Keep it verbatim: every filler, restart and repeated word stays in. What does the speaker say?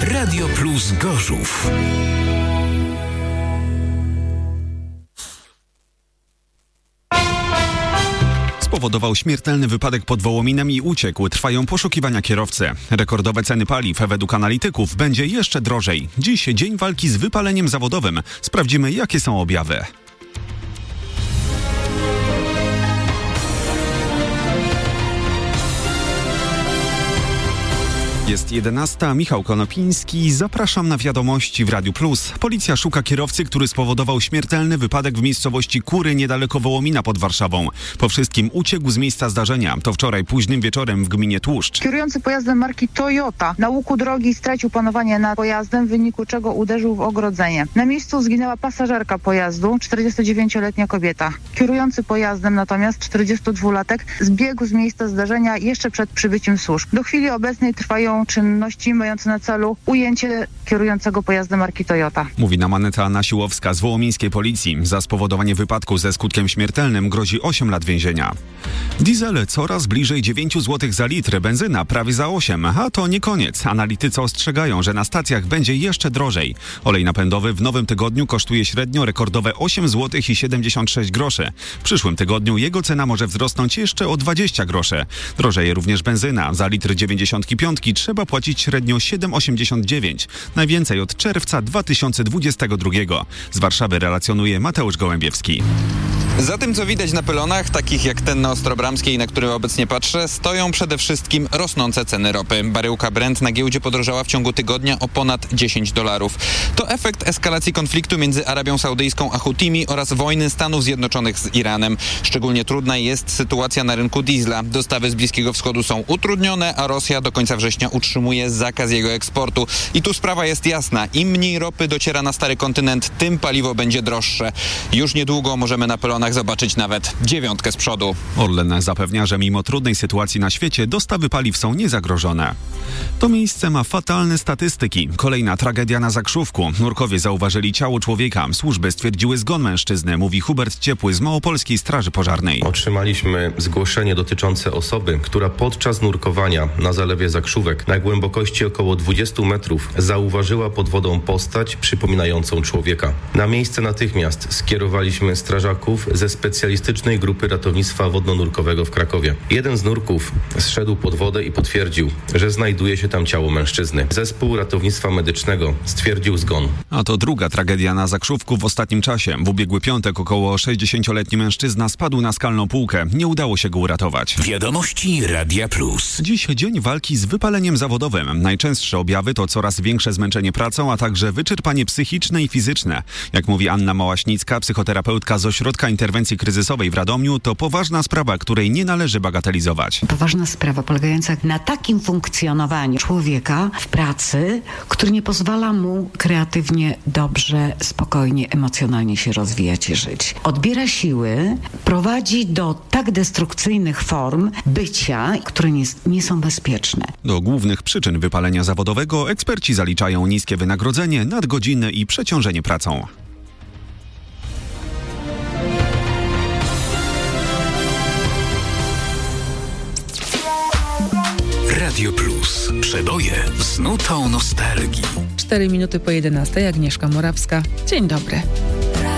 Radio Plus Gorzów. Spowodował śmiertelny wypadek pod Wołominem i uciekł. Trwają poszukiwania kierowcy. Rekordowe ceny paliw według analityków będzie jeszcze drożej. Dziś dzień walki z wypaleniem zawodowym. Sprawdzimy, jakie są objawy. Jest jedenasta, Michał Konopiński. Zapraszam na wiadomości w Radiu Plus. Policja szuka kierowcy, który spowodował śmiertelny wypadek w miejscowości Kury niedaleko Wołomina pod Warszawą. Po wszystkim uciekł z miejsca zdarzenia. To wczoraj późnym wieczorem w gminie Tłuszcz. Kierujący pojazdem marki Toyota na łuku drogi stracił panowanie nad pojazdem, w wyniku czego uderzył w ogrodzenie. Na miejscu zginęła pasażerka pojazdu, czterdziestodziewięcioletnia kobieta. Kierujący pojazdem natomiast, czterdziestodwulatek, zbiegł z miejsca zdarzenia jeszcze przed przybyciem służb. Do chwili obecnej trwają czynności mające na celu ujęcie kierującego pojazdem marki Toyota. Mówi nam Aneta Nasiłowska z wołomińskiej policji. Za spowodowanie wypadku ze skutkiem śmiertelnym grozi osiem lat więzienia. Diesel coraz bliżej dziewięć złotych za litr, benzyna prawie za osiem, a to nie koniec. Analitycy ostrzegają, że na stacjach będzie jeszcze drożej. Olej napędowy w nowym tygodniu kosztuje średnio rekordowe osiem złotych i siedemdziesiąt sześć groszy. W przyszłym tygodniu jego cena może wzrosnąć jeszcze o dwadzieścia groszy. Drożeje również benzyna. Za litr dziewięćdziesiąt pięć trzeba płacić średnio siedem osiemdziesiąt dziewięć. Najwięcej od czerwca dwa tysiące dwudziestego drugiego. Z Warszawy relacjonuje Mateusz Gołębiewski. Za tym, co widać na pylonach, takich jak ten na Ostrobramskiej, na który obecnie patrzę, stoją przede wszystkim rosnące ceny ropy. Baryłka Brent na giełdzie podrożała w ciągu tygodnia o ponad dziesięć dolarów. To efekt eskalacji konfliktu między Arabią Saudyjską a Hutimi oraz wojny Stanów Zjednoczonych z Iranem. Szczególnie trudna jest sytuacja na rynku diesla. Dostawy z Bliskiego Wschodu są utrudnione, a Rosja do końca września utrzymuje zakaz jego eksportu. I tu sprawa jest jasna. Im mniej ropy dociera na stary kontynent, tym paliwo będzie droższe. Już niedługo możemy na pylonach zobaczyć nawet dziewiątkę z przodu. Orlen zapewnia, że mimo trudnej sytuacji na świecie dostawy paliw są niezagrożone. To miejsce ma fatalne statystyki. Kolejna tragedia na Zakrzówku. Nurkowie zauważyli ciało człowieka. Służby stwierdziły zgon mężczyzny, mówi Hubert Ciepły z Małopolskiej Straży Pożarnej. Otrzymaliśmy zgłoszenie dotyczące osoby, która podczas nurkowania na zalewie Zakrzówek na głębokości około dwudziestu metrów zauważyła pod wodą postać przypominającą człowieka. Na miejsce natychmiast skierowaliśmy strażaków ze specjalistycznej grupy ratownictwa wodno-nurkowego w Krakowie. Jeden z nurków zszedł pod wodę i potwierdził, że znajduje się tam ciało mężczyzny. Zespół ratownictwa medycznego stwierdził zgon. A to druga tragedia na Zakrzówku w ostatnim czasie. W ubiegły piątek około sześćdziesięcioletni mężczyzna spadł na skalną półkę. Nie udało się go uratować. Wiadomości Radia Plus. Dziś dzień walki z wypaleniem zawodowym. Najczęstsze objawy to coraz większe zmęczenie pracą, a także wyczerpanie psychiczne i fizyczne. Jak mówi Anna Małaśnicka, psychoterapeutka z Ośrodka Interwencji Kryzysowej w Radomiu, to poważna sprawa, której nie należy bagatelizować. Poważna sprawa polegająca na takim funkcjonowaniu człowieka w pracy, który nie pozwala mu kreatywnie, dobrze, spokojnie, emocjonalnie się rozwijać i żyć. Odbiera siły, prowadzi do tak destrukcyjnych form bycia, które nie, nie są bezpieczne. Do głównych przyczyn wypalenia zawodowego eksperci zaliczają niskie wynagrodzenie, nadgodziny i przeciążenie pracą. Radio Plus. Przeboje z nutą nostalgii. Cztery minuty po jedenastej. Agnieszka Morawska. Dzień dobry.